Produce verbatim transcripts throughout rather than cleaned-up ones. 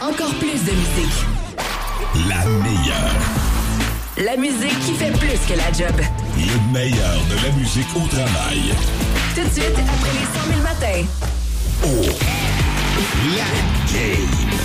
Encore plus de musique. La meilleure. La musique qui fait plus que la job. Le meilleur de la musique au travail. Tout de suite, après les cent mille matins. Oh, la game.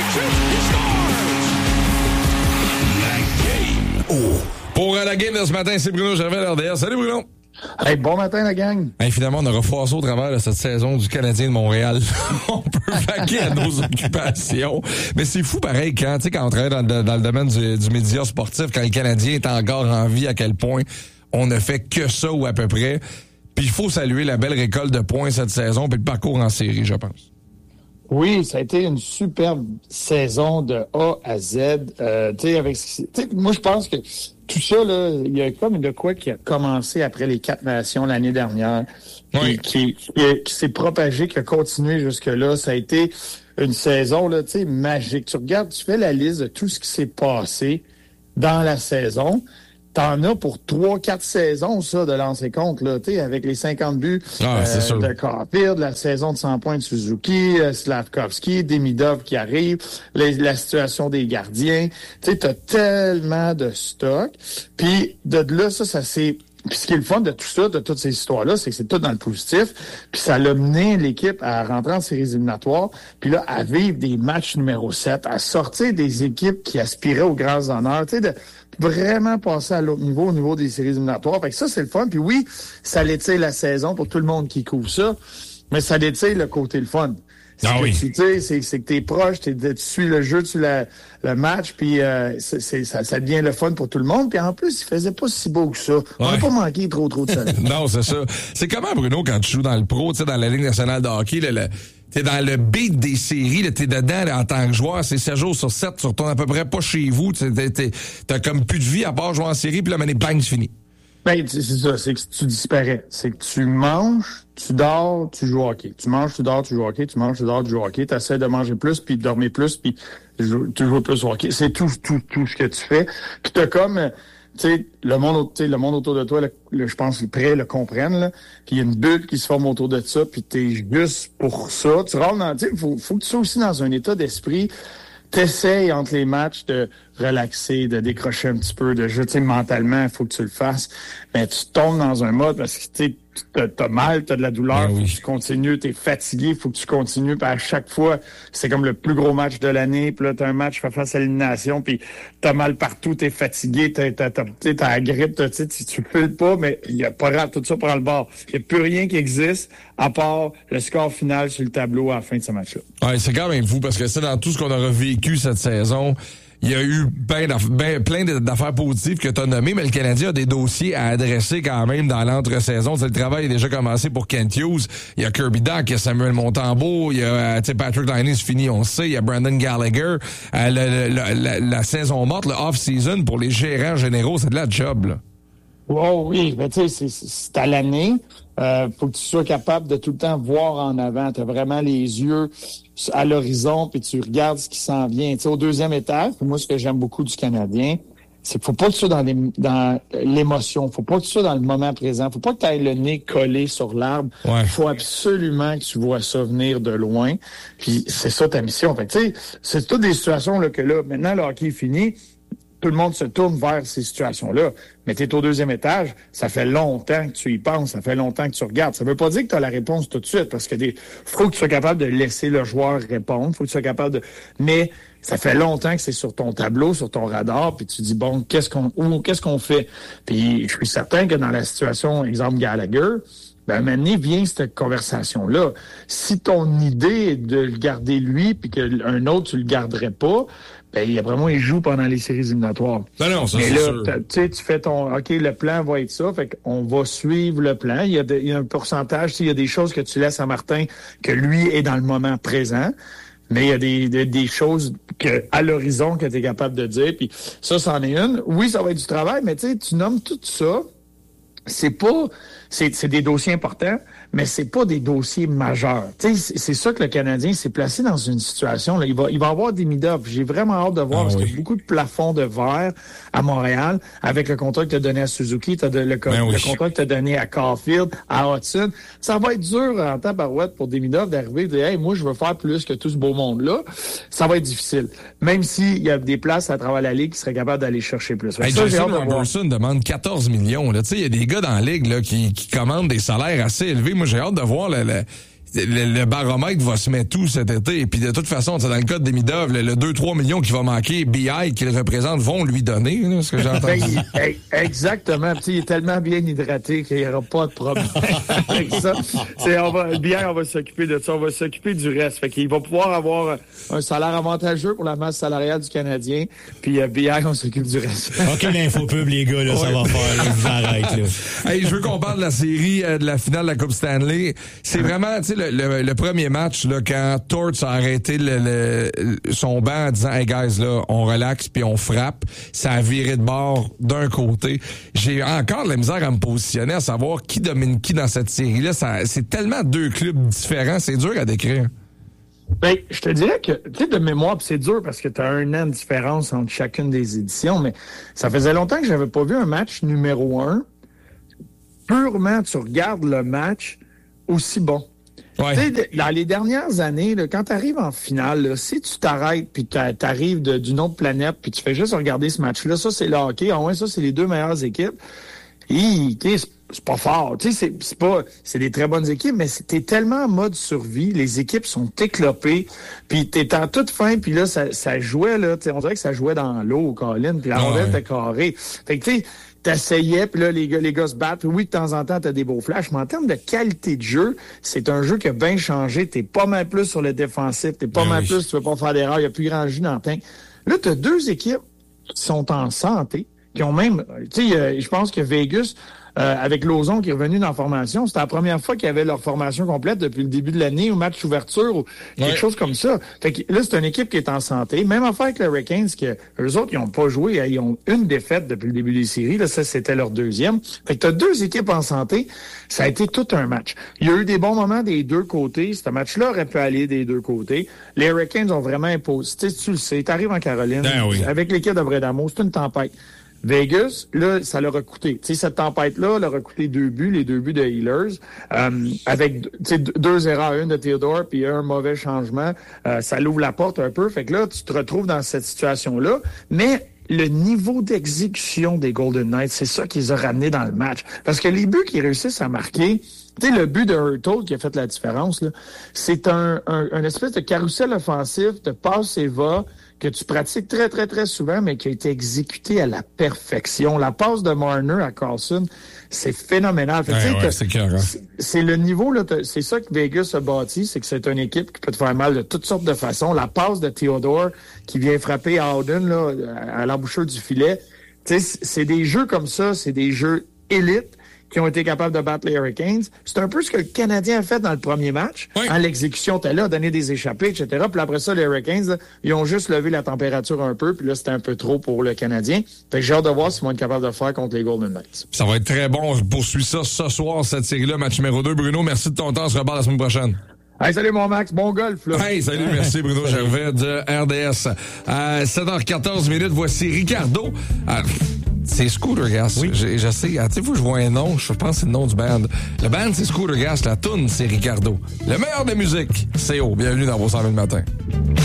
La game. Oh. Pour euh, la game de ce matin, c'est Bruno Gervais de R D S. Salut Bruno! Hey, bon matin, la gang! Hey, finalement, on aura froissé au travers de cette saison du Canadien de Montréal. On peut vaquer à nos occupations. Mais c'est fou pareil quand, tu sais, quand on travaille dans, dans le domaine du, du média sportif, quand le Canadien est encore en vie, à quel point on ne fait que ça ou à peu près. Puis il faut saluer la belle récolte de points cette saison puis le parcours en série, je pense. Oui, ça a été une superbe saison de A à Z. Euh, tu sais, avec, moi, je pense que tout ça, là, il y a comme de quoi qui a commencé après les quatre nations l'année dernière, oui. qui, qui, qui, qui s'est propagé, qui a continué jusque-là. Ça a été une saison, là, tu sais, magique. Tu regardes, tu fais la liste de tout ce qui s'est passé dans la saison. T'en as pour trois, quatre saisons, ça, de lancer compte, là, tu sais, avec les cinquante buts ah, euh, de Caulfield, la saison de cent points de Suzuki, euh, Slavkovski, Demidov qui arrive, les, la situation des gardiens. Tu sais, t'as tellement de stock. Puis de là, ça, ça s'est... Puis ce qui est le fun de tout ça, de toutes ces histoires-là, c'est que c'est tout dans le positif. Puis ça l'a mené l'équipe à rentrer en séries éliminatoires, puis là, à vivre des matchs numéro sept, à sortir des équipes qui aspiraient aux grands honneurs, tu sais, de vraiment passer à l'autre niveau, au niveau des séries éliminatoires. Fait que ça, c'est le fun. Puis oui, ça l'étire la saison pour tout le monde qui couvre ça, mais ça l'étire le côté le fun. C'est ah que oui. tu sais, c'est, c'est que t'es proche, t'es, tu suis le jeu, tu suis la, le match, puis euh, c'est, c'est, ça, ça devient le fun pour tout le monde. Puis en plus, il faisait pas si beau que ça. On n'a Ouais. pas manqué trop, trop de ça. Non, c'est ça. C'est comment, Bruno, quand tu joues dans le pro, tu sais, dans la Ligue nationale de hockey, là, le, t'es dans le beat des séries, là, t'es dedans là, en tant que joueur, c'est sept jours sur sept, tu retournes à peu près pas chez vous, t'es, t'es, t'as comme plus de vie à part jouer en série, puis là, mais bang, c'est fini. Ben, c'est ça, c'est que tu disparais. C'est que tu manges, tu dors, tu joues au hockey. Tu manges, tu dors, tu joues au hockey. Tu manges, tu dors, tu joues au hockey. Tu essaies de manger plus, puis de dormir plus, puis tu joues plus au hockey. C'est tout, tout, tout ce que tu fais. Puis t'as comme, tu sais, le monde, tu sais, le monde autour de toi, le, le, je pense que les prêts le comprennent, là. Puis il y a une bulle qui se forme autour de ça, puis t'es juste pour ça. Tu rentres dans, tu sais, faut, faut que tu sois aussi dans un état d'esprit. T'essayes entre les matchs de relaxer, de décrocher un petit peu, de jeter mentalement, il faut que tu le fasses. Mais tu tombes dans un mode parce que tu t'as, t'as mal, t'as de la douleur, ben oui. faut que tu continues, t'es fatigué, faut que tu continues. Puis à chaque fois, c'est comme le plus gros match de l'année. Puis là, t'as un match face à l'élimination, puis t'as mal partout, t'es fatigué, t'as, t'as, t'as, t'as la grippe, t'as, tu tu files pas, mais il y a pas grave, tout ça prend le bord. Il y a plus rien qui existe à part le score final sur le tableau à la fin de ce match-là. Ouais, c'est quand même fou parce que c'est dans tout ce qu'on aura vécu cette saison. Il y a eu ben, ben, plein d'affaires positives que tu as nommées, mais le Canadien a des dossiers à adresser quand même dans l'entre-saison. Le travail est déjà commencé pour Kent Hughes. Il y a Kirby Dach, il y a Samuel Montembeault, il y a Patrick Laine, c'est fini, on sait. Il y a Brandon Gallagher. Euh, le, le, la, la saison morte, le off-season, pour les gérants généraux, c'est de la job, là. Oh oui, mais tu sais, c'est, c'est à l'année. Euh, faut que tu sois capable de tout le temps voir en avant. Tu as vraiment les yeux à l'horizon, puis tu regardes ce qui s'en vient. Tu sais, au deuxième étage, moi, ce que j'aime beaucoup du Canadien, c'est qu'il faut pas que tu sois dans, les, dans l'émotion. Faut pas que tu sois dans le moment présent. Faut pas que tu aies le nez collé sur l'arbre. Il ouais. faut absolument que tu vois ça venir de loin. Puis c'est ça ta mission. Fait tu sais, c'est toutes des situations là, que là, maintenant, le hockey est fini. Tout le monde se tourne vers ces situations-là. Mais tu es au deuxième étage, ça fait longtemps que tu y penses, ça fait longtemps que tu regardes. Ça veut pas dire que tu as la réponse tout de suite, parce que des faut que tu sois capable de laisser le joueur répondre, faut que tu sois capable de... Mais ça fait longtemps que c'est sur ton tableau, sur ton radar, puis tu dis, bon, qu'est-ce qu'on où, qu'est-ce qu'on fait? Puis je suis certain que dans la situation, exemple Gallagher, ben, maintenant, vient cette conversation-là. Si ton idée est de le garder lui, puis qu'un autre, tu le garderais pas, ben, après moi, il joue pendant les séries éliminatoires. Ben non, ça, mais c'est là, sûr. tu sais, tu fais ton, OK, le plan va être ça, fait qu'on va suivre le plan. Il y a, de, il y a un pourcentage, il y a des choses que tu laisses à Martin, que lui est dans le moment présent. Mais il y a des, des, des choses que à l'horizon que tu es capable de dire. Puis ça, c'en est une. Oui, ça va être du travail, mais tu sais, tu nommes tout ça. C'est pas... C'est, c'est des dossiers importants, mais c'est pas des dossiers majeurs. Tu sais, c'est, c'est ça que le Canadien s'est placé dans une situation, là. Il va, il va avoir des mid-up. J'ai vraiment hâte de voir, ah, parce oui. qu'il y a beaucoup de plafonds de verre à Montréal, avec le contrat que tu as donné à Suzuki, t'as de, le, ben le oui. contrat que tu as donné à Caulfield, à Hudson. Ça va être dur en tabarouette pour des mid-up d'arriver et de dire, hey, moi, je veux faire plus que tout ce beau monde-là. Ça va être difficile. Même s'il y a des places à travers la Ligue qui seraient capables d'aller chercher plus. Hey, ça, Jason Robertson demande quatorze millions. Tu sais, il y a des gars dans la Ligue là, qui, qui commandent des salaires assez élevés. Moi, j'ai hâte de voir le, le, le, le baromètre va se mettre tout cet été. Et puis de toute façon, dans le cas de Demidov, le, le deux trois millions qui va manquer, B I qu'il représente vont lui donner, là, ce que j'ai entendu. Ben, exactement. Puis, il est tellement bien hydraté qu'il n'y aura pas de problème avec ça. C'est, on va, B I, on va s'occuper de ça. On va s'occuper du reste. Fait qu'il va pouvoir avoir un salaire avantageux pour la masse salariale du Canadien. Puis euh, B I, on s'occupe du reste. OK, l'infopub, les gars, là, ouais. ça va faire. Là, je vous arrête, là. Hey, je veux qu'on parle de la série euh, de la finale de la Coupe Stanley. C'est vraiment, tu sais, le, le, le premier match, là, quand Torts a arrêté le, le, son banc en disant, hey guys, là, on relaxe puis on frappe. Ça a viré de bord d'un côté. J'ai encore de la misère à me positionner, à savoir qui domine qui dans cette série-là. Ça, c'est tellement deux clubs différents, c'est dur à décrire. Ben, je te dirais que, tu sais, de mémoire, pis c'est dur parce que tu as un an de différence entre chacune des éditions, mais ça faisait longtemps que j'avais pas vu un match numéro un. Purement, tu regardes le match aussi bon. Ouais. Tu sais, dans les dernières années, là, quand tu arrives en finale, là, si tu t'arrêtes puis tu arrives d'une autre planète puis tu fais juste regarder ce match-là, ça, c'est le hockey. Ah ouais, ça, c'est les deux meilleures équipes. Et, tu sais, c'est pas fort. Tu sais, c'est, c'est pas, c'est des très bonnes équipes, mais t'es tellement en mode survie. Les équipes sont éclopées. Puis t'es en toute fin. Puis là, ça, ça jouait, là. On dirait que ça jouait dans l'eau, Colin. Puis la rondelle oh, ouais. était carrée. Fait que, tu sais, t'essayais, puis là, les gars, les gars se battent. Puis oui, de temps en temps, t'as des beaux flashs. Mais en termes de qualité de jeu, c'est un jeu qui a bien changé. T'es pas mal plus sur le défensif. T'es pas ben mal oui. plus, tu veux pas faire d'erreur. Il y a plus grand jus dans le tank. Là, t'as deux équipes qui sont en santé, qui ont même, tu sais, je pense que Vegas, euh, avec Lauzon qui est revenu dans la formation, c'était la première fois qu'ils avaient leur formation complète depuis le début de l'année, au match ouverture, ou quelque ouais. chose comme ça. Fait que là, c'est une équipe qui est en santé. Même affaire avec les Hurricanes, que eux autres, ils n'ont pas joué, ils ont une défaite depuis le début des séries. Là, ça, c'était leur deuxième. Fait que t'as deux équipes en santé. Ça a été tout un match. Il y a eu des bons moments des deux côtés. Ce match-là aurait pu aller des deux côtés. Les Hurricanes ont vraiment imposé. Tu sais, tu le sais, t'arrives en Caroline, ben oui. avec l'équipe de Bredamo, c'est une tempête. Vegas, là, ça leur a coûté. Tu sais, cette tempête-là leur a coûté deux buts, les deux buts de Healers, euh, avec deux erreurs, une de Theodore puis un mauvais changement. Euh, ça l'ouvre la porte un peu. Fait que là, tu te retrouves dans cette situation-là. Mais le niveau d'exécution des Golden Knights, c'est ça qui les a ramenés dans le match. Parce que les buts qu'ils réussissent à marquer, tu sais, le but de Hurtle qui a fait la différence, là, c'est un, un, un espèce de carrousel offensif de passe et va que tu pratiques très, très, très souvent, mais qui a été exécuté à la perfection. La passe de Marner à Carlson, c'est phénoménal. Fait, ouais, ouais, c'est, c'est, c'est le niveau, là, c'est ça que Vegas a bâti, c'est que c'est une équipe qui peut te faire mal de toutes sortes de façons. La passe de Theodore qui vient frapper à Howden, là, à l'embouchure du filet, tu sais, c'est des jeux comme ça, c'est des jeux élites qui ont été capables de battre les Hurricanes. C'est un peu ce que le Canadien a fait dans le premier match. Oui. Hein, l'exécution était là, donner des échappées, et cetera. Puis après ça, les Hurricanes, là, ils ont juste levé la température un peu, puis là, c'était un peu trop pour le Canadien. Fait que j'ai hâte de voir s'ils vont être capables de le faire contre les Golden Knights. Ça va être très bon. On poursuit ça ce soir, cette série-là, match numéro deux. Bruno, merci de ton temps. On se reparle la semaine prochaine. Hey, salut mon Max, bon golf là. Hey, salut, merci Bruno Gervais de R D S. À sept heures quatorze minutes, voici Ricardo. Euh, c'est Scooter Gas. Oui. Je, je sais, tu sais, faut que je vois un nom, je pense que c'est le nom du band. Le band, c'est Scooter Gas, la toune, c'est Ricardo. Le meilleur de la musique, c'est O. Bienvenue dans vos cent mille matins.